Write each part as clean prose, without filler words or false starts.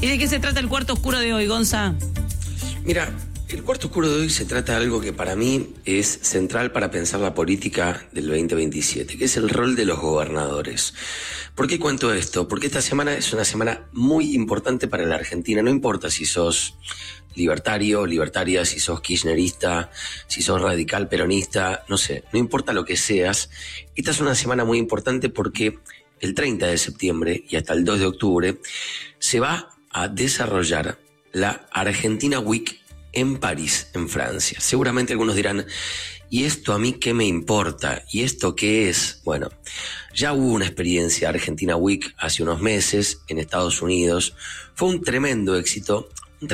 ¿Y de qué se trata el cuarto oscuro de hoy, Gonza? Mira, el cuarto oscuro de hoy se trata de algo que para mí es central para pensar la política del 2027, que es el rol de los gobernadores. ¿Por qué cuento esto? Porque esta semana es una semana muy importante para la Argentina. No importa si sos libertario, libertaria, si sos kirchnerista, si sos radical, peronista, no sé, no importa lo que seas. Esta es una semana muy importante porque el 30 de septiembre y hasta el 2 de octubre se va a desarrollar la Argentina Week en París, en Francia. Seguramente algunos dirán, ¿y esto a mí qué me importa? ¿Y esto qué es? Bueno, ya hubo una experiencia Argentina Week hace unos meses en Estados Unidos. Fue un tremendo éxito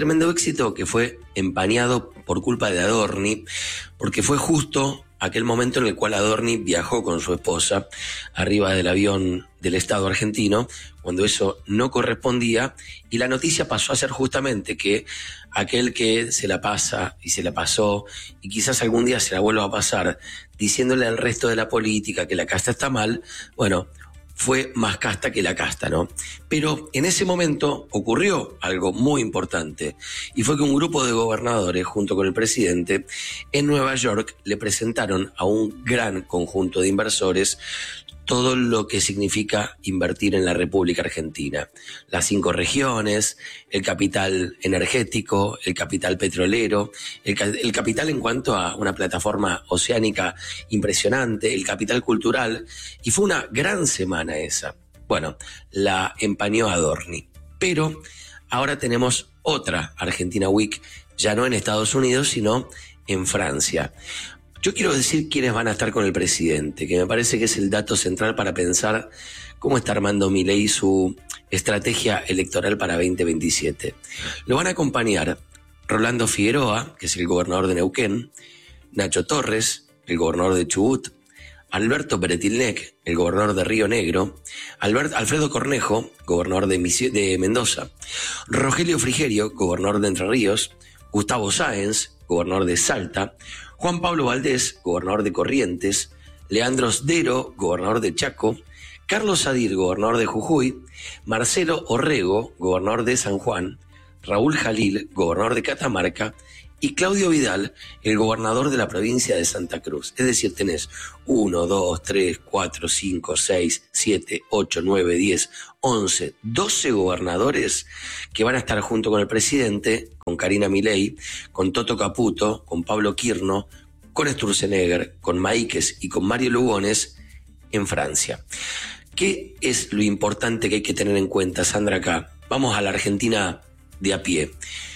que fue empañado por culpa de Adorni, porque fue justo aquel momento en el cual Adorni viajó con su esposa arriba del avión del Estado argentino, cuando eso no correspondía, y la noticia pasó a ser justamente que aquel que se la pasa y se la pasó, y quizás algún día se la vuelva a pasar, diciéndole al resto de la política que la casta está mal, bueno, fue más casta que la casta, ¿no? Pero en ese momento ocurrió algo muy importante, y fue que un grupo de gobernadores, junto con el presidente, en Nueva York le presentaron a un gran conjunto de inversores todo lo que significa invertir en la República Argentina. Las 5 regiones, el capital energético, el capital petrolero, el capital en cuanto a una plataforma oceánica impresionante, el capital cultural, y fue una gran semana esa. Bueno, la empañó Adorni. Pero ahora tenemos otra Argentina Week, ya no en Estados Unidos, sino en Francia. Yo quiero decir quiénes van a estar con el presidente, que me parece que es el dato central para pensar cómo está armando Milei su estrategia electoral para 2027. Lo van a acompañar Rolando Figueroa, que es el gobernador de Neuquén, Nacho Torres, el gobernador de Chubut, Alberto Peretilnec, el gobernador de Río Negro, Alfredo Cornejo, gobernador de Mendoza, Rogelio Frigerio, gobernador de Entre Ríos, Gustavo Sáenz, gobernador de Salta, Juan Pablo Valdés, gobernador de Corrientes, Leandro Sdero, gobernador de Chaco, Carlos Sadir, gobernador de Jujuy, Marcelo Orrego, gobernador de San Juan, Raúl Jalil, gobernador de Catamarca, y Claudio Vidal, el gobernador de la provincia de Santa Cruz. Es decir, tenés 1, 2, 3, 4, 5, 6, 7, 8, 9, 10, 11, 12 gobernadores que van a estar junto con el presidente, con Karina Milei, con Toto Caputo, con Pablo Quirno, con Sturzenegger, con Maíquez y con Mario Lugones en Francia. ¿Qué es lo importante que hay que tener en cuenta, Sandra, acá? Vamos a la Argentina de a pie.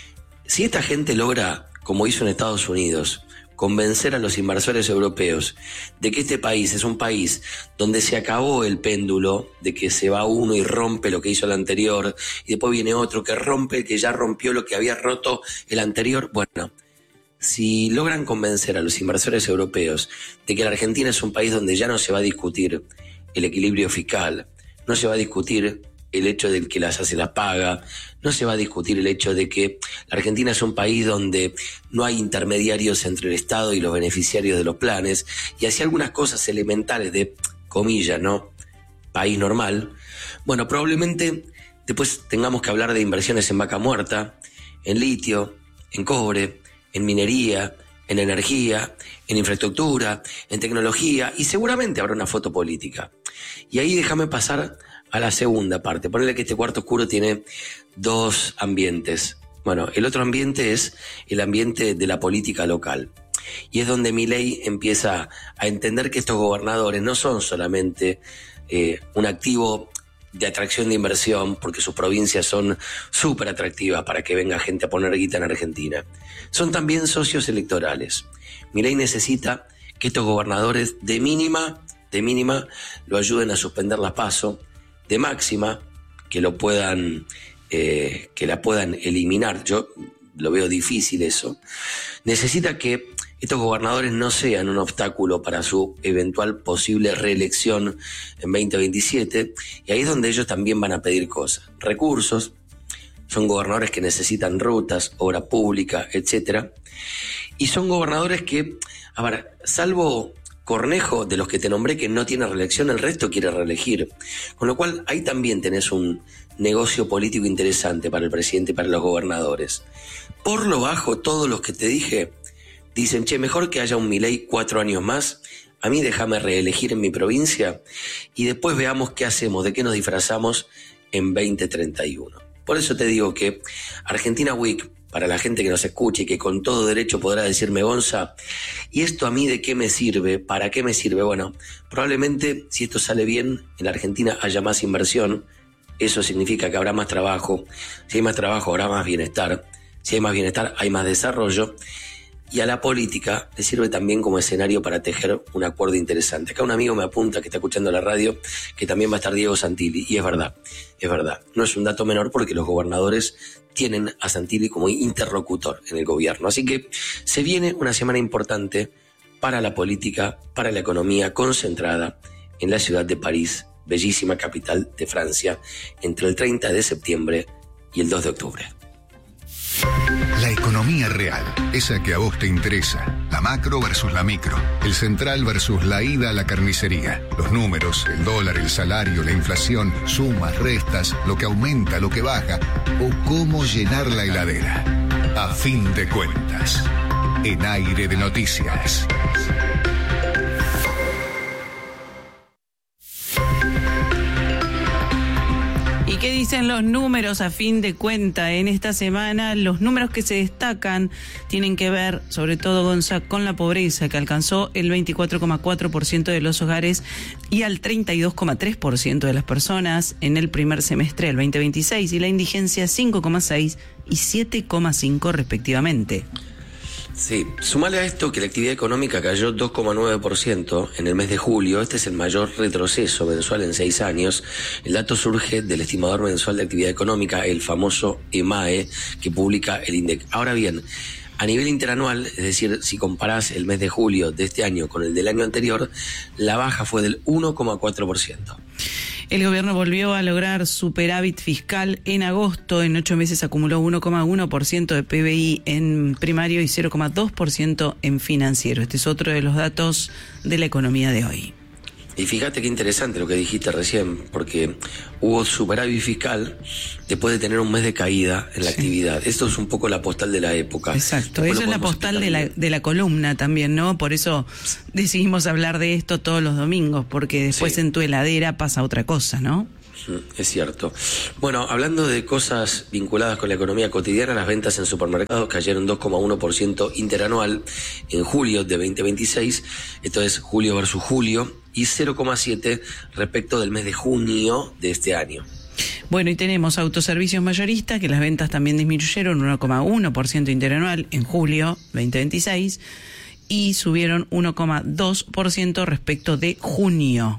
Si esta gente logra, como hizo en Estados Unidos, convencer a los inversores europeos de que este país es un país donde se acabó el péndulo de que se va uno y rompe lo que hizo el anterior y después viene otro que rompe, que ya rompió lo que había roto el anterior, bueno, si logran convencer a los inversores europeos de que la Argentina es un país donde ya no se va a discutir el equilibrio fiscal, no se va a discutir el hecho de que las hace las paga, no se va a discutir el hecho de que la Argentina es un país donde no hay intermediarios entre el Estado y los beneficiarios de los planes, y así algunas cosas elementales de, comillas, ¿no?, país normal. Bueno, probablemente después tengamos que hablar de inversiones en vaca muerta, en litio, en cobre, en minería, en energía, en infraestructura, en tecnología, y seguramente habrá una foto política. Y ahí déjame pasar a la segunda parte. Ponele que este cuarto oscuro tiene 2 ambientes. Bueno, el otro ambiente es el ambiente de la política local. Y es donde Milei empieza a entender que estos gobernadores no son solamente un activo de atracción de inversión, porque sus provincias son súper atractivas para que venga gente a poner guita en Argentina. Son también socios electorales. Milei necesita que estos gobernadores de mínima lo ayuden a suspender la PASO, de máxima que la puedan eliminar. Yo lo veo difícil eso. Necesita que estos gobernadores no sean un obstáculo para su eventual posible reelección en 2027, y ahí es donde ellos también van a pedir cosas, recursos. Son gobernadores que necesitan rutas, obra pública, etcétera, y son gobernadores que, a ver, salvo Cornejo, de los que te nombré que no tiene reelección, el resto quiere reelegir. Con lo cual ahí también tenés un negocio político interesante para el presidente y para los gobernadores. Por lo bajo, todos los que te dije dicen, che, mejor que haya un Milei 4 años más, a mí déjame reelegir en mi provincia y después veamos qué hacemos, de qué nos disfrazamos en 2031. Por eso te digo que Argentina Week, para la gente que nos escuche y que con todo derecho podrá decirme, Gonza, ¿y esto a mí de qué me sirve? ¿Para qué me sirve? Bueno, probablemente si esto sale bien, en la Argentina haya más inversión, eso significa que habrá más trabajo, si hay más trabajo habrá más bienestar, si hay más bienestar hay más desarrollo, y a la política le sirve también como escenario para tejer un acuerdo interesante. Acá un amigo me apunta que está escuchando la radio que también va a estar Diego Santilli, y es verdad. No es un dato menor porque los gobernadores tienen a Santilli como interlocutor en el gobierno. Así que se viene una semana importante para la política, para la economía, concentrada en la ciudad de París, bellísima capital de Francia, entre el 30 de septiembre y el 2 de octubre. La economía real, esa que a vos te interesa. La macro versus la micro. El central versus la ida a la carnicería. Los números, el dólar, el salario, la inflación, sumas, restas, lo que aumenta, lo que baja. O cómo llenar la heladera. A fin de cuentas. En Aire de Noticias. ¿Qué dicen los números a fin de cuenta en esta semana? Los números que se destacan tienen que ver, sobre todo, Gonza, con la pobreza, que alcanzó el 24,4% de los hogares y al 32,3% de las personas en el primer semestre del 2026, y la indigencia 5,6% y 7,5% respectivamente. Sí, sumale a esto que la actividad económica cayó 2,9% en el mes de julio. Este es el mayor retroceso mensual en 6 años. El dato surge del estimador mensual de actividad económica, el famoso EMAE, que publica el INDEC. Ahora bien, a nivel interanual, es decir, si comparás el mes de julio de este año con el del año anterior, la baja fue del 1,4%. El gobierno volvió a lograr superávit fiscal en agosto. En 8 meses acumuló 1,1% de PBI en primario y 0,2% en financiero. Este es otro de los datos de la economía de hoy. Y fíjate qué interesante lo que dijiste recién, porque hubo superávit fiscal después de tener un mes de caída en la actividad. Esto es un poco la postal de la época. Exacto, después eso es la postal de la columna también, ¿no? Por eso decidimos hablar de esto todos los domingos, porque después en tu heladera pasa otra cosa, ¿no? Es cierto. Bueno, hablando de cosas vinculadas con la economía cotidiana, las ventas en supermercados cayeron 2,1% interanual en julio de 2026, esto es julio versus julio, y 0,7% respecto del mes de junio de este año. Bueno, y tenemos autoservicios mayoristas, que las ventas también disminuyeron 1,1% interanual en julio 2026 y subieron 1,2% respecto de junio.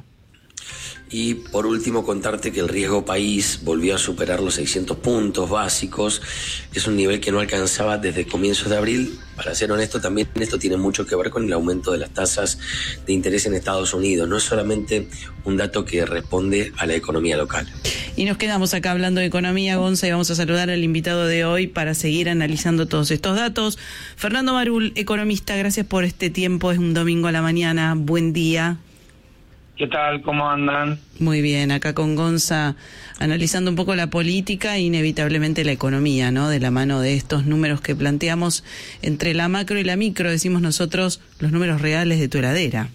Y por último contarte que el riesgo país volvió a superar los 600 puntos básicos. Es un nivel que no alcanzaba desde comienzos de abril. Para ser honesto, también esto tiene mucho que ver con el aumento de las tasas de interés en Estados Unidos. No es solamente un dato que responde a la economía local. Y nos quedamos acá hablando de economía, Gonza, y vamos a saludar al invitado de hoy para seguir analizando todos estos datos. Fernando Marul, economista, gracias por este tiempo. Es un domingo a la mañana. Buen día. ¿Qué tal? ¿Cómo andan? Muy bien, acá con Gonza analizando un poco la política e inevitablemente la economía, ¿no? De la mano de estos números que planteamos entre la macro y la micro, decimos nosotros, los números reales de tu heladera.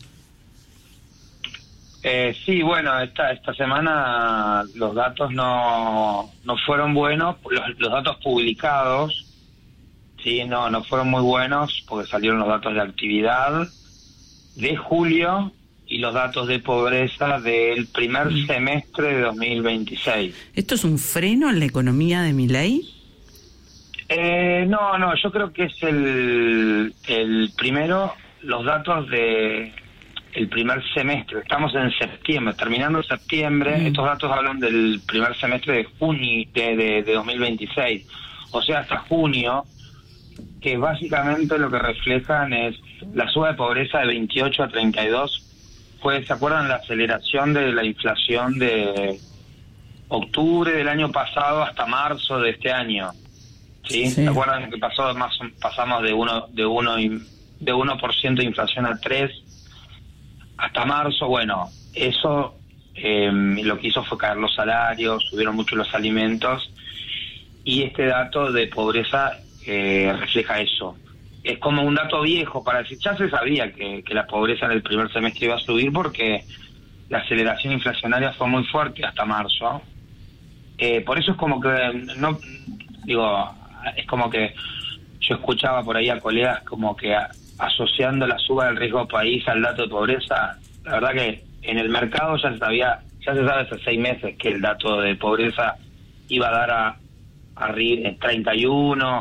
Sí, bueno, esta semana los datos no fueron buenos, los datos publicados, sí, no fueron muy buenos porque salieron los datos de actividad de julio y los datos de pobreza del primer semestre de 2026. ¿Esto es un freno en la economía de Milei? No, yo creo que es el primero, los datos de el primer semestre. Estamos en septiembre, terminando septiembre. Estos datos hablan del primer semestre de junio de 2026. O sea, hasta junio, que básicamente lo que reflejan es la suba de pobreza de 28 a 32. ¿Se acuerdan la aceleración de la inflación de octubre del año pasado hasta marzo de este año? ¿Sí? ¿Se acuerdan que pasamos de 1% de inflación a 3%? hasta marzo, bueno, eso lo que hizo fue caer los salarios, subieron mucho los alimentos, y este dato de pobreza refleja eso. Es como un dato viejo para decir, ya se sabía que la pobreza en el primer semestre iba a subir porque la aceleración inflacionaria fue muy fuerte hasta marzo. Por eso es como que, no digo, es como que yo escuchaba por ahí a colegas como que asociando la suba del riesgo país al dato de pobreza. La verdad que en el mercado ya se sabe hace 6 meses que el dato de pobreza iba a dar a 31%,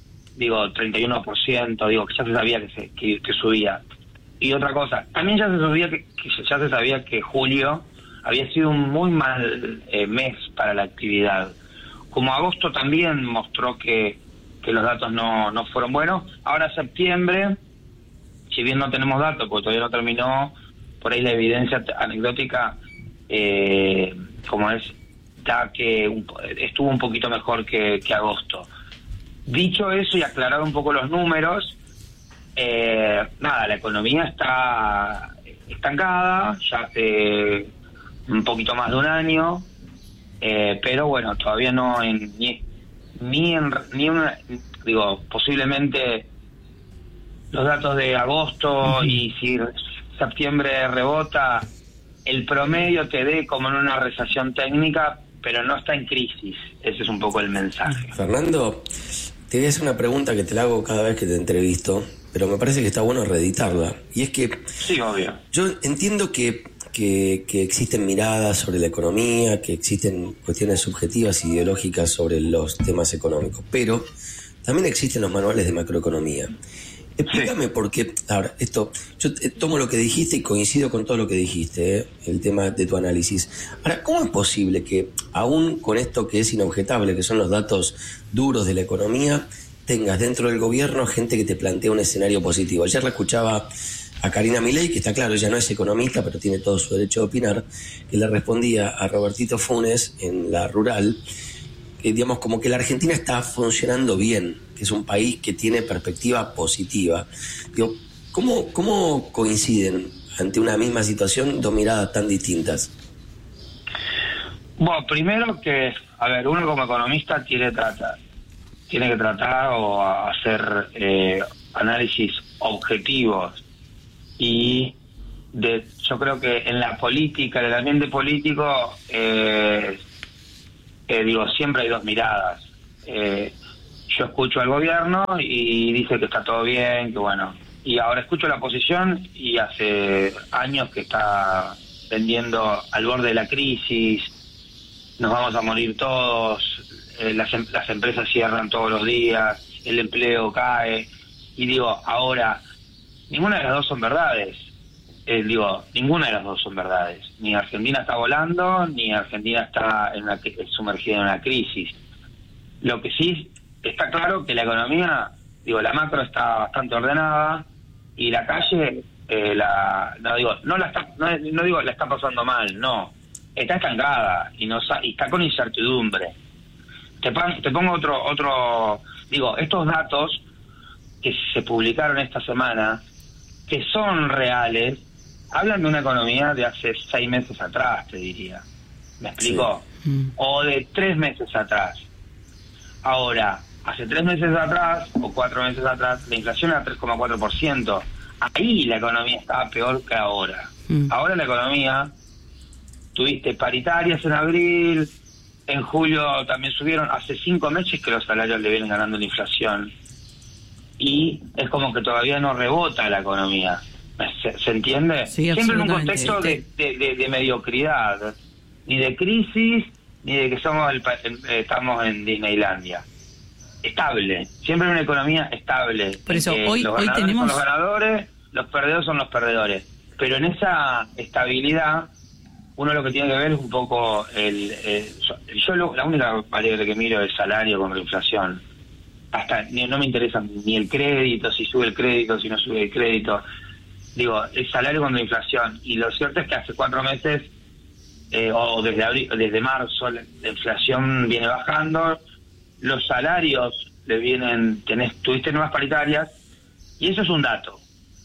que ya se sabía que subía. Y otra cosa, también ya se sabía que julio había sido un muy mal mes para la actividad. Como agosto también mostró que los datos no fueron buenos. Ahora septiembre, si bien no tenemos datos, porque todavía no terminó, por ahí la evidencia anecdótica, como es, da que estuvo un poquito mejor que agosto. Dicho eso y aclarar un poco los números, la economía está estancada ya hace un poquito más de un año, pero bueno, todavía no posiblemente los datos de agosto, y si septiembre rebota, el promedio te dé como en una recesión técnica, pero no está en crisis. Ese es un poco el mensaje. Fernando, te voy a hacer una pregunta que te la hago cada vez que te entrevisto, pero me parece que está bueno reeditarla. Y es que... Sí, obvio. Yo entiendo que existen miradas sobre la economía, que existen cuestiones subjetivas e ideológicas sobre los temas económicos, pero también existen los manuales de macroeconomía. Explícame por qué. Ahora, yo tomo lo que dijiste y coincido con todo lo que dijiste, el tema de tu análisis. Ahora, ¿cómo es posible que, aún con esto que es inobjetable, que son los datos duros de la economía, tengas dentro del gobierno gente que te plantea un escenario positivo? Ayer la escuchaba a Karina Milei, que está claro, ella no es economista, pero tiene todo su derecho de opinar, que le respondía a Robertito Funes en La Rural, que digamos como que la Argentina está funcionando bien, que es un país que tiene perspectiva positiva. Digo, ¿cómo coinciden ante una misma situación dos miradas tan distintas? Bueno, primero que, uno como economista tiene que tratar o hacer análisis objetivos, y yo creo que en la política, en el ambiente político, siempre hay dos miradas. Yo escucho al gobierno y dice que está todo bien, que bueno, y ahora escucho la oposición y hace años que está vendiendo al borde de la crisis, nos vamos a morir todos, las empresas cierran todos los días, el empleo cae, y ahora, ninguna de las dos son verdades. Ninguna de las dos son verdades. Ni Argentina está volando, ni Argentina está sumergida en una crisis. Lo que sí está claro que la economía, la macro está bastante ordenada, y la calle, la está pasando mal, no. Está estancada y está con incertidumbre. Te pongo otro, estos datos que se publicaron esta semana, que son reales, hablan de una economía de hace 6 meses atrás, te diría. ¿Me explico? Sí. O de 3 meses atrás. Ahora, hace 3 meses atrás o 4 meses atrás, la inflación era 3,4%. Ahí la economía estaba peor que ahora. Ahora la economía, tuviste paritarias en abril, en julio también subieron, hace 5 meses que los salarios le vienen ganando la inflación. Y es como que todavía no rebota la economía. ¿Se entiende? Sí, siempre en un contexto de mediocridad, ni de crisis, ni de que estamos en Disneylandia. Estable, siempre una economía estable. Por eso hoy tenemos... son los ganadores, los perdedores son los perdedores. Pero en esa estabilidad, uno lo que tiene que ver es un poco la única variable que miro es el salario con la inflación. No me interesa ni el crédito, si sube el crédito, si no sube el crédito. El salario con la inflación. Y lo cierto es que hace 4 meses, o desde marzo, la inflación viene bajando, los salarios tuviste nuevas paritarias, y eso es un dato.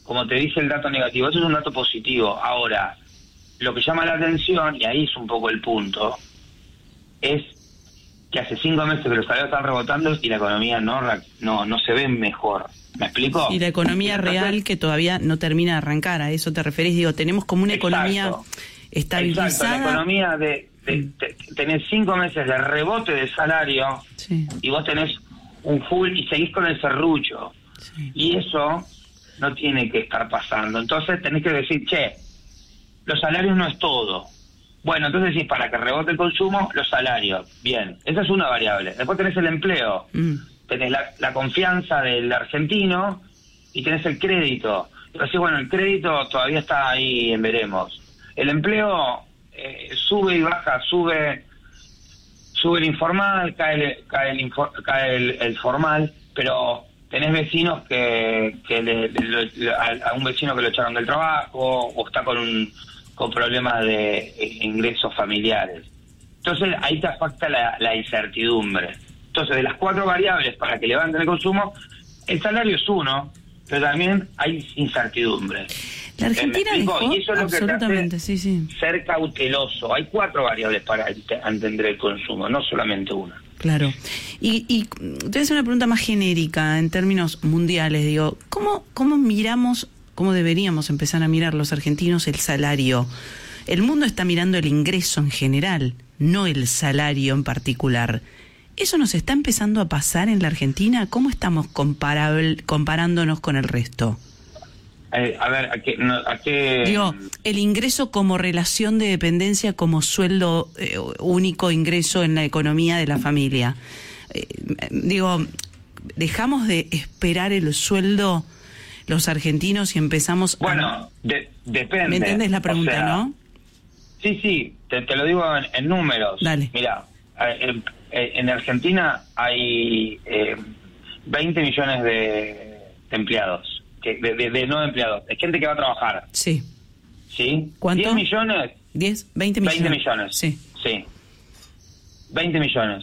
como te dice el dato negativo, eso es un dato positivo. Ahora, lo que llama la atención, y ahí es un poco el punto, es que hace 5 meses que los salarios están rebotando y la economía no se ve mejor. ¿Me explico? Y la economía real que todavía no termina de arrancar, ¿a eso te referís? Digo, tenemos como una economía estabilizada. Exacto, la economía tenés 5 meses de rebote de salario, sí, y vos tenés un full y seguís con el serrucho. sí. Y eso no tiene que estar pasando. Entonces tenés que decir, los salarios no es todo. Bueno, entonces decís, para que rebote el consumo, los salarios. Bien, esa es una variable. Después tenés el empleo. Tenés la confianza del argentino y tenés el crédito. Entonces, bueno, el crédito todavía está ahí en veremos. El empleo sube y baja, sube el informal, cae el formal, pero tenés vecinos a un vecino que lo echaron del trabajo o está con problemas de ingresos familiares. Entonces ahí te afecta la incertidumbre. Entonces, de las 4 variables para que levanten el consumo, el salario es uno, pero también hay incertidumbre. La Argentina dejó, y eso es lo que absolutamente, te hace sí. ser cauteloso. Hay 4 variables para entender el consumo, no solamente una. Claro. Y te voy a hacer una pregunta más genérica en términos mundiales. Digo, ¿cómo miramos, cómo deberíamos empezar a mirar los argentinos el salario? El mundo está mirando el ingreso en general, no el salario en particular. ¿Eso nos está empezando a pasar en la Argentina? ¿Cómo estamos comparándonos con el resto? A ver, ¿a qué? Digo, el ingreso como relación de dependencia, como sueldo único ingreso en la economía de la familia. Digo, ¿dejamos de esperar el sueldo los argentinos y empezamos Bueno, depende. ¿Me entiendes la pregunta, o sea, no? Sí, te lo digo en números. Dale. Mira, en Argentina hay 20 millones de empleados. De no empleados, es gente que va a trabajar. Sí. ¿Sí? ¿Cuánto? 10 millones. 10, 20 millones. 20 millones. Sí. 20 millones.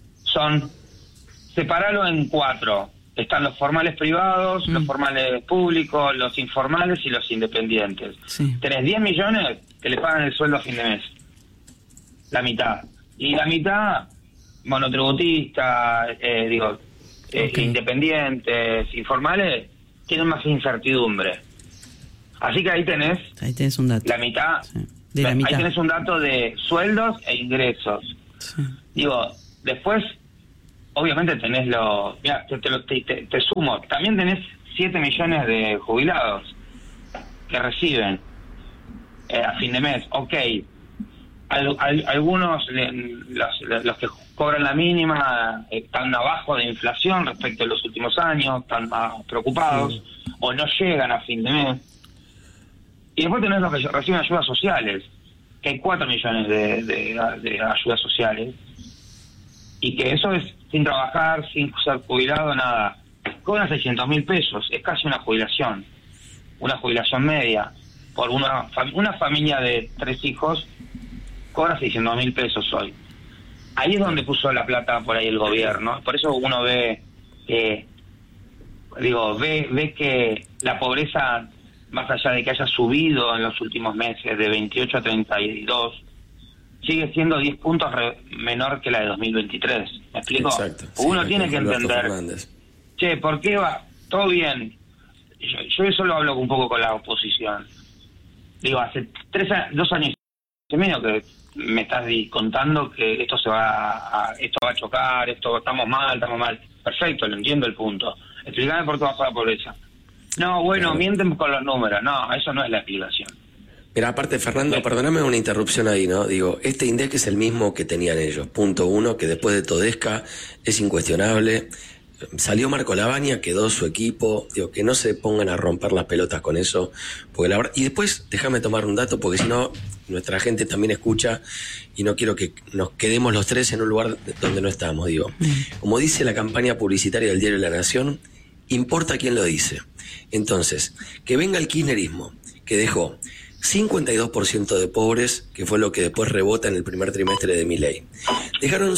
Separalo en 4. Están los formales privados, los formales públicos, los informales y los independientes. Sí. Tenés 10 millones que le pagan el sueldo a fin de mes. La mitad. Y la mitad, monotributistas, independientes, informales, tienen más incertidumbre. Así que ahí tenés un dato. la mitad. Sí. De la mitad. Ahí tenés un dato de sueldos e ingresos. Sí. Después, obviamente tenés Mira, te sumo. También tenés 7 millones de jubilados que reciben a fin de mes. Ok. Algunos, los que cobran la mínima, están abajo de inflación respecto a los últimos años, están más preocupados, o no llegan a fin de mes. Y después tenés los que reciben ayudas sociales, que hay 4 millones de ayudas sociales, y que eso es sin trabajar, sin ser jubilado, nada. Cobran 600.000 pesos, es casi una jubilación media. Por una familia de 3 hijos, cobra 600.000 pesos hoy. Ahí es donde puso la plata por ahí el gobierno. Por eso uno ve que la pobreza, más allá de que haya subido en los últimos meses de 28 a 32, sigue siendo 10 puntos menor que la de 2023. ¿Me explico? Exacto. Uno tiene que entender, ¿por qué va? Todo bien. Yo eso lo hablo un poco con la oposición. Hace 2 años y medio que me estás contando que esto va a chocar, estamos mal. Perfecto, lo entiendo el punto. Explícame por qué bajó la pobreza. No, bueno, mienten con los números. No, eso no es la explicación. Mira, aparte, Fernando, perdóname una interrupción ahí, ¿no? Este INDEC es el mismo que tenían ellos. Punto 1, que después de Todesca es incuestionable. Salió Marco Lavagna, quedó su equipo. Que no se pongan a romper las pelotas con eso. Porque la verdad... Y después, déjame tomar un dato, porque si no, nuestra gente también escucha y no quiero que nos quedemos los 3 en un lugar donde no estamos, Como dice la campaña publicitaria del diario La Nación, importa quién lo dice. Entonces, que venga el kirchnerismo, que dejó 52% de pobres, que fue lo que después rebota en el primer trimestre de Milei. Dejaron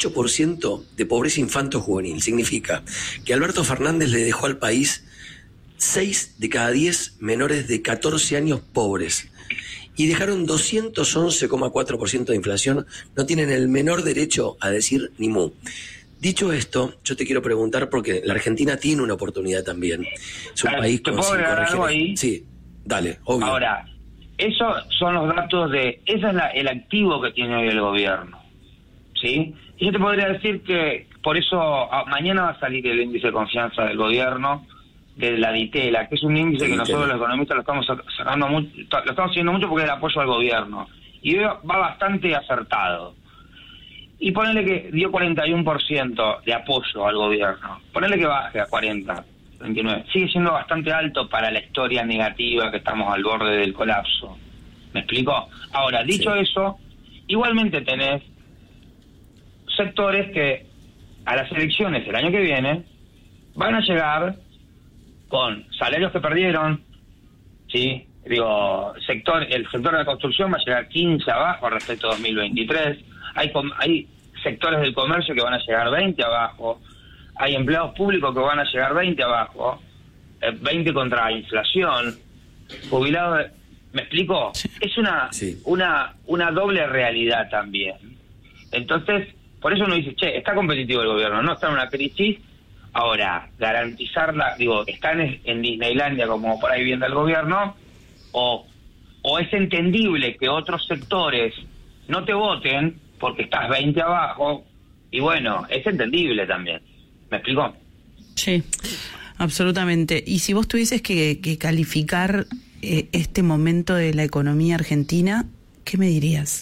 58% de pobreza infanto-juvenil. Significa que Alberto Fernández le dejó al país 6 de cada 10 menores de 14 años pobres. Y dejaron 211,4% de inflación, no tienen el menor derecho a decir ni mu. Dicho esto, yo te quiero preguntar, porque la Argentina tiene una oportunidad también. Es un país con 5 regiones. Sí, dale, obvio. Ahora, esos son los datos ese es el activo que tiene hoy el gobierno, ¿sí? Y yo te podría decir que por eso mañana va a salir el índice de confianza del gobierno, de la DITELA, que es un índice que nosotros los economistas lo estamos sacando mucho, lo estamos siguiendo mucho porque es el apoyo al gobierno. Y va bastante acertado. Y ponele que dio 41% de apoyo al gobierno. Ponele que baje a 40, 29. Sigue siendo bastante alto para la historia negativa que estamos al borde del colapso. ¿Me explico? Ahora, dicho eso, igualmente tenés sectores que a las elecciones el año que viene van a llegar con salarios que perdieron, ¿sí? Digo, el sector de la construcción va a llegar 15 abajo respecto a 2023. Hay sectores del comercio que van a llegar 20 abajo. Hay empleados públicos que van a llegar 20 abajo. 20 contra inflación. Jubilados, ¿me explico? Sí. Es una doble realidad también. Entonces, por eso uno dice, está competitivo el gobierno, no está en una crisis. Ahora, garantizarla, están en Disneylandia como por ahí viene el gobierno, o es entendible que otros sectores no te voten porque estás 20 abajo, y bueno, es entendible también. ¿Me explico? Sí, absolutamente. Y si vos tuvieses que calificar este momento de la economía argentina, ¿qué me dirías?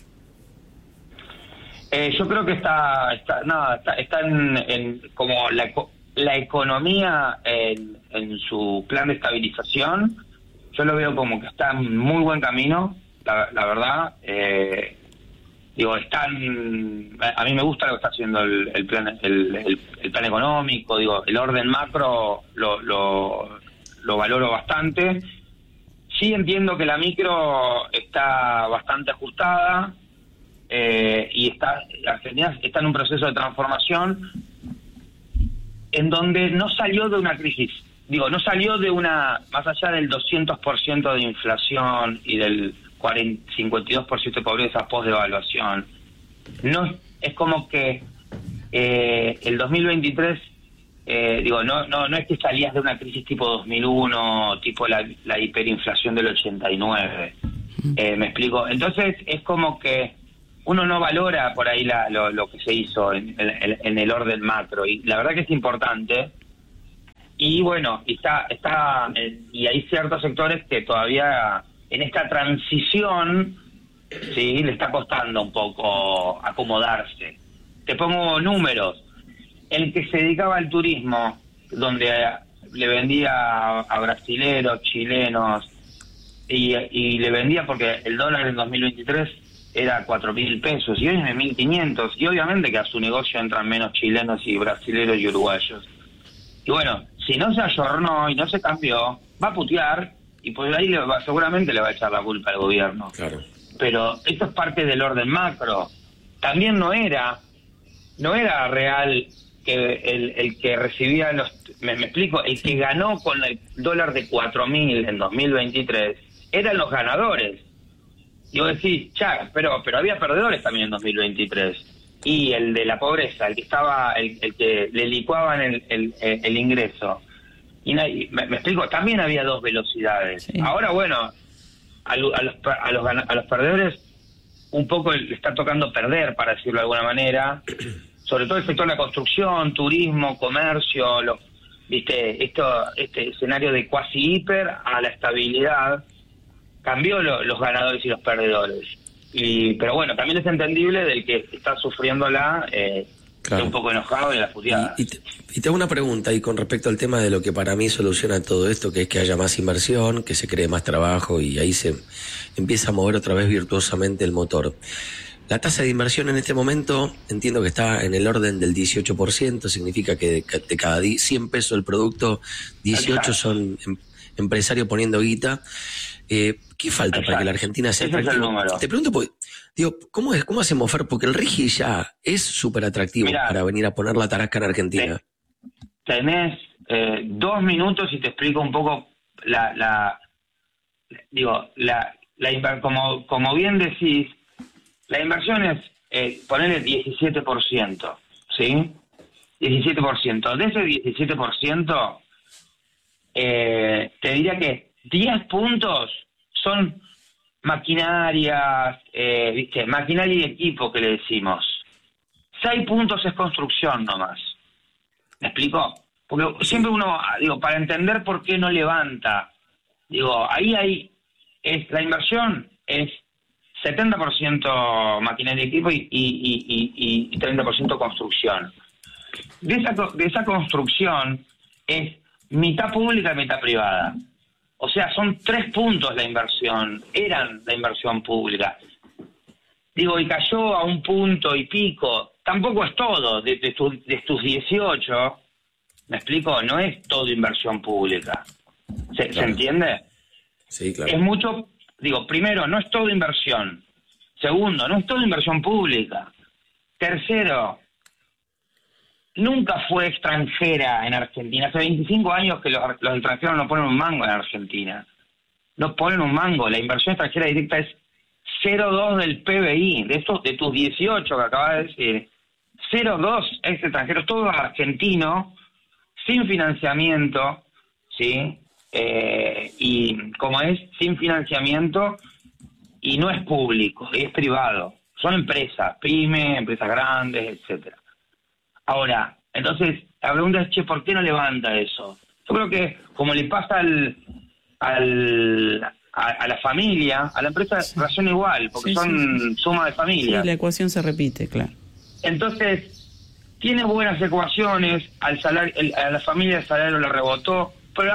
Yo creo que está en como la economía en su plan de estabilización. Yo lo veo como que está en muy buen camino, la verdad. A mí me gusta lo que está haciendo el plan económico, el orden macro lo valoro bastante. Sí entiendo que la micro está bastante ajustada, y Argentina está en un proceso de transformación en donde no salió de una crisis, no salió de más allá del 200% de inflación y del 52% de pobreza post-devaluación. No, es como que el 2023, no es que salías de una crisis tipo 2001, tipo la hiperinflación del 89. ¿Me explico? Entonces es como que uno no valora por ahí lo que se hizo en el orden macro, y la verdad que es importante. Y bueno, y hay ciertos sectores que todavía en esta transición, sí, le está costando un poco acomodarse. Te pongo números. El que se dedicaba al turismo, donde le vendía a brasileros, chilenos, y le vendía porque el dólar en 2023 era 4.000 pesos y hoy es de 1.500, y obviamente que a su negocio entran menos chilenos y brasileros y uruguayos. Y bueno, si no se ayornó y no se cambió, va a putear, y por ahí seguramente le va a echar la culpa al gobierno. Claro. Pero esto es parte del orden macro. También no era real que el que recibía me explico, el que ganó con el dólar de 4.000 en 2023 eran los ganadores. Y vos decís, pero había perdedores también en 2023. Y el de la pobreza, el que le licuaban el ingreso. Y me explico, también había dos velocidades. Sí. Ahora, bueno, a los perdedores un poco le está tocando perder, para decirlo de alguna manera, sobre todo el sector de la construcción, turismo, comercio, este escenario de cuasi hiper a la estabilidad, cambió los ganadores y los perdedores. Pero bueno, también es entendible del que está sufriéndola, claro, un poco enojado de la puteada. Y te hago una pregunta y con respecto al tema de lo que para mí soluciona todo esto, que es que haya más inversión, que se cree más trabajo, y ahí se empieza a mover otra vez virtuosamente el motor. La tasa de inversión en este momento entiendo que está en el orden del 18%, significa que de cada 100 pesos el producto, 18 son empresarios poniendo guita. ¿Qué falta para que la Argentina sea atractiva? Te pregunto, porque, ¿cómo hacemos, Fer? Porque el RIGI ya es súper atractivo para venir a poner la tarasca en Argentina. Tenés 2 minutos y te explico un poco como bien decís, la inversión es ponerle 17%, ¿sí? 17%. De ese 17%, te diría que 10 puntos son maquinarias, ¿viste? Maquinaria y equipo que le decimos. 6 puntos es construcción nomás. ¿Me explico? Porque siempre uno, para entender por qué no levanta, ahí la inversión es 70% maquinaria y equipo y 30% construcción. De esa construcción es mitad pública y mitad privada. O sea, son 3 puntos la inversión, eran la inversión pública. Y cayó a 1 punto y pico. Tampoco es todo, de tus 18, ¿me explico? No es todo inversión pública. ¿Se entiende? Sí, claro. Es mucho, primero, no es todo inversión. Segundo, no es todo inversión pública. Tercero, nunca fue extranjera en Argentina. Hace 25 años que los extranjeros no ponen un mango en Argentina. No ponen un mango. La inversión extranjera directa es 0,2 del PBI. De tus 18 que acabas de decir, 0,2 es extranjero, todo argentino, sin financiamiento, ¿sí? Y como es sin financiamiento y no es público, es privado. Son empresas, pymes, empresas grandes, etcétera. Ahora, entonces, la pregunta es, ¿por qué no levanta eso? Yo creo que como le pasa a la familia, a la empresa razona igual, porque son suma de familias. Sí, la ecuación se repite, claro. Entonces, tiene buenas ecuaciones, a la familia el salario le rebotó, pero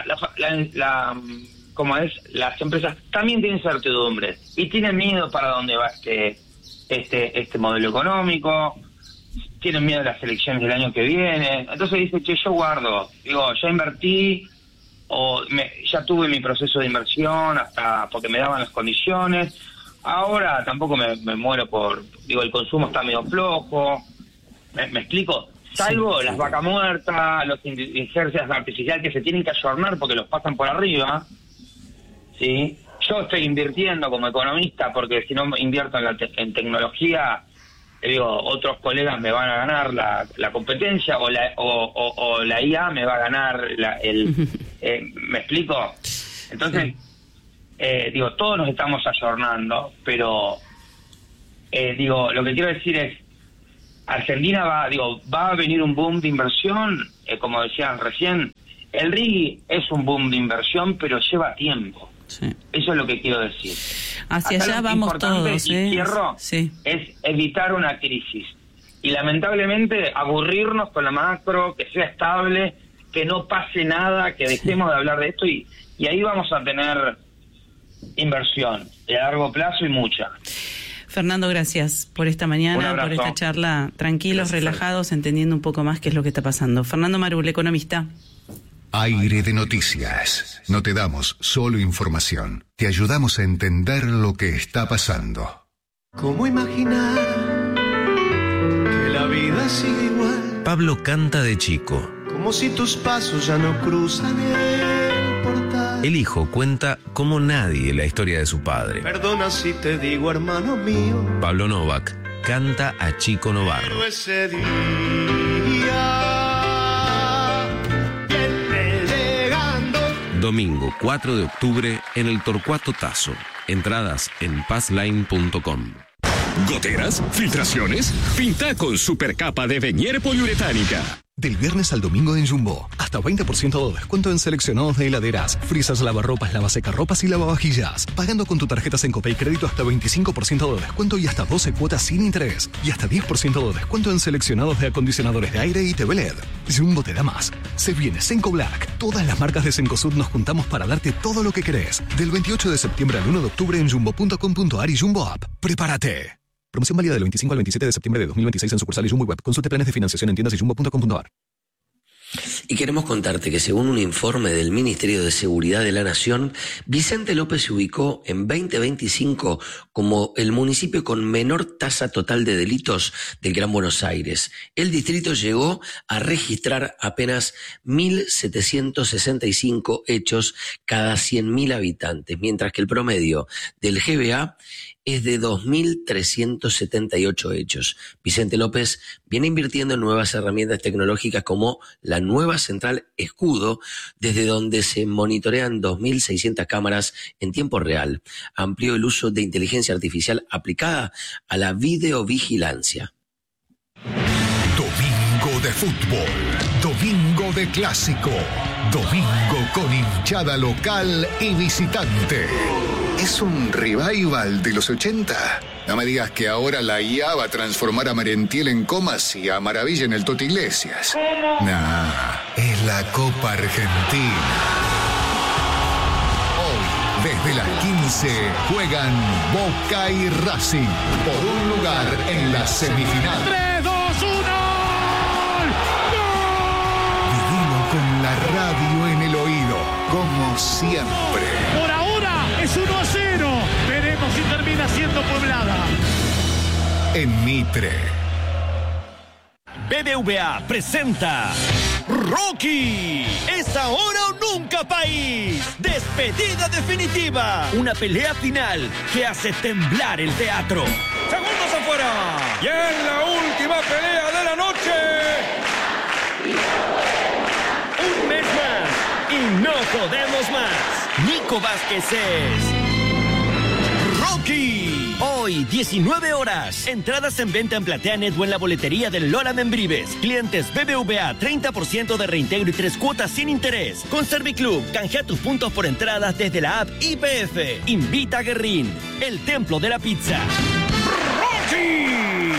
las empresas también tienen certidumbres y tienen miedo para dónde va este modelo económico, tienen miedo de las elecciones del año que viene. Entonces dice, yo guardo, ya invertí, ya tuve mi proceso de inversión hasta porque me daban las condiciones, ahora tampoco me muero el consumo está medio flojo, ¿me explico? Salvo las vacas muertas, los inteligencias artificiales que se tienen que ayornar porque los pasan por arriba, ¿sí? Yo estoy invirtiendo como economista porque si no invierto en tecnología, otros colegas me van a ganar la competencia o la IA me va a ganar ¿me explico? Entonces, todos nos estamos ayornando, pero lo que quiero decir es, Argentina va a venir un boom de inversión, como decían recién, el RIGI es un boom de inversión, pero lleva tiempo. Sí. Eso es lo que quiero decir. Hacia allá vamos todos, y cierro, es evitar una crisis. Y lamentablemente aburrirnos con la macro, que sea estable, que no pase nada, que dejemos de hablar de esto y ahí vamos a tener inversión a largo plazo y mucha. Fernando, gracias por esta mañana, por esta charla, tranquilos, relajados, entendiendo un poco más qué es lo que está pasando. Fernando Marul, economista. Aire de noticias. No te damos solo información, te ayudamos a entender lo que está pasando. ¿Cómo imaginar que la vida sigue igual? Pablo canta de chico. Como si tus pasos ya no cruzan el portal. El hijo cuenta como nadie la historia de su padre. Perdona si te digo, hermano mío. Pablo Novak canta a Chico Novarro. Pero ese día viene llegando. Domingo 4 de octubre en el Torcuato Tazo. Entradas en passline.com. ¿Goteras? ¿Filtraciones? Pinta con supercapa de Venier poliuretánica. Del viernes al domingo en Jumbo, hasta 20% de descuento en seleccionados de heladeras, frisas, lavarropas, lavasecarropas y lavavajillas. Pagando con tu tarjeta Sencope y crédito hasta 25% de descuento y hasta 12 cuotas sin interés. Y hasta 10% de descuento en seleccionados de acondicionadores de aire y TV LED. Jumbo te da más. Se viene Senco Black. Todas las marcas de Cencosud nos juntamos para darte todo lo que querés. Del 28 de septiembre al 1 de octubre en jumbo.com.ar y Jumbo App. ¡Prepárate! Promoción válida del 25 al 27 de septiembre de 2026 en sucursales Jumbo y Web. Consulte planes de financiación en tiendas y jumbo.com.ar. Y queremos contarte que según un informe del Ministerio de Seguridad de la Nación, Vicente López se ubicó en 2025 como el municipio con menor tasa total de delitos del Gran Buenos Aires. El distrito llegó a registrar apenas 1.765 hechos cada 100.000 habitantes, mientras que el promedio del GBA es de 2.378 hechos. Vicente López viene invirtiendo en nuevas herramientas tecnológicas como la nueva central Escudo, desde donde se monitorean 2.600 cámaras en tiempo real. Amplió el uso de inteligencia artificial aplicada a la videovigilancia. Domingo de fútbol, domingo de clásico, domingo con hinchada local y visitante. ¿Es un revival de los 80? No me digas que ahora la IA va a transformar a Merentiel en Comas y a Maravilla en el Toti Iglesias. Nah, es la Copa Argentina. Hoy, desde las 15, juegan Boca y Racing por un lugar en la semifinal. 3, 2, 1. Vivilo con la radio en el oído, como siempre. Por ahora es 1-0. Veremos si termina siendo Pueblada. En Mitre. BBVA presenta Rocky. Es ahora o nunca, país. Despedida definitiva. Una pelea final que hace temblar el teatro. Segundos afuera. Y en la última pelea de la noche. Un mes más. Y no podemos más. Nico Vázquez es Rocky. Hoy, 19 horas. Entradas en venta en PlateaNet o en la boletería del Lola Membrives. Clientes BBVA, 30% de reintegro y 3 cuotas sin interés. Con Serviclub, canjea tus puntos por entradas desde la app IPF. Invita a Guerrín, el templo de la pizza. ¡Rocky!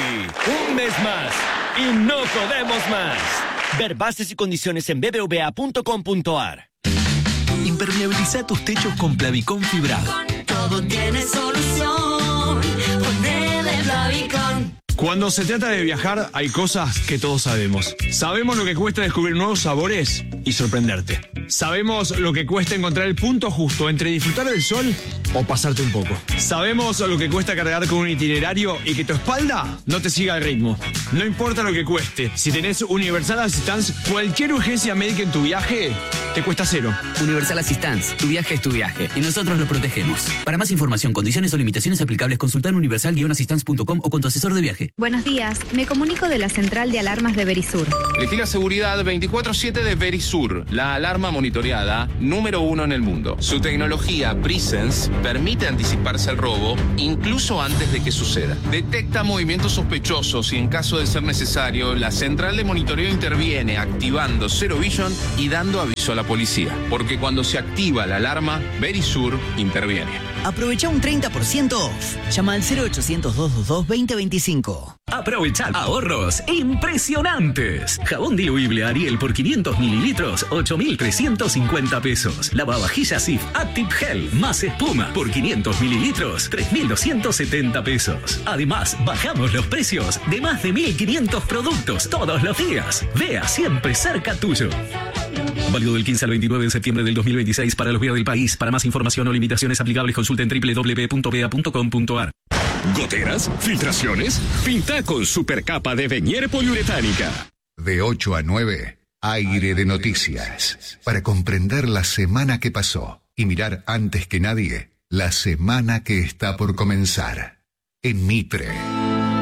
Un mes más. Y no podemos más. Ver bases y condiciones en bbva.com.ar. Impermeabiliza tus techos con Plavicón fibrado. Todo tiene solución. Ponele Plavicón. Cuando se trata de viajar, hay cosas que todos sabemos. Sabemos lo que cuesta descubrir nuevos sabores y sorprenderte. Sabemos lo que cuesta encontrar el punto justo entre disfrutar del sol o pasarte un poco. Sabemos lo que cuesta cargar con un itinerario y que tu espalda no te siga el ritmo. No importa lo que cueste, si tenés Universal Assistance, cualquier urgencia médica en tu viaje te cuesta cero. Universal Assistance, tu viaje es tu viaje y nosotros lo protegemos. Para más información, condiciones o limitaciones aplicables, consultar universal-assistance.com o con tu asesor de viaje. Buenos días, me comunico de la central de alarmas de Verisur. Elegí la seguridad 24/7 de Verisur, la alarma monitoreada número 1 en el mundo. Su tecnología Presence permite anticiparse al robo incluso antes de que suceda. Detecta movimientos sospechosos y en caso de ser necesario, la central de monitoreo interviene activando Zero Vision y dando aviso a la policía. Porque cuando se activa la alarma, Verisur interviene. Aprovecha un 30% off. Llama al 0800-222-2025. Aprovecha ahorros impresionantes. Jabón diluible Ariel por 500 mililitros, 8.350 pesos. Lavavajillas Sif Active Gel más espuma por 500 mililitros, 3.270 pesos. Además, bajamos los precios de más de 1.500 productos todos los días. Vea siempre cerca tuyo. Válido del 15 al 29 de septiembre del 2026 para los BEA del país. Para más información o limitaciones aplicables, consulten www.bea.com.ar. ¿Goteras? ¿Filtraciones? Pinta con supercapa de Venier poliuretánica. De 8 a 9, aire de noticias. Para comprender la semana que pasó y mirar antes que nadie la semana que está por comenzar. En Mitre.